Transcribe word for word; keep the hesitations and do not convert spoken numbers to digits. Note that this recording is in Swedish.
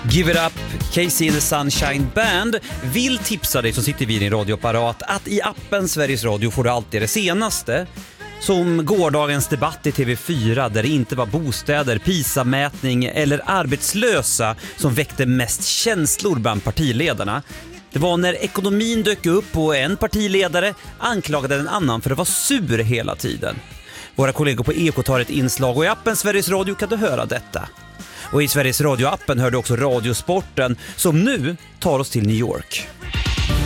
Give It Up, Casey and the Sunshine Band vill tipsa dig som sitter vid din radioapparat att i appen Sveriges Radio får du alltid det senaste. Som gårdagens debatt i T V fyra där det inte var bostäder, PISA-mätning eller arbetslösa som väckte mest känslor bland partiledarna. Det var när ekonomin dök upp och en partiledare anklagade en annan för att vara sur hela tiden. Våra kollegor på Eko tar ett inslag och i appen Sveriges Radio kan du höra detta. Och i Sveriges Radio-appen hör du också Radiosporten som nu tar oss till New York.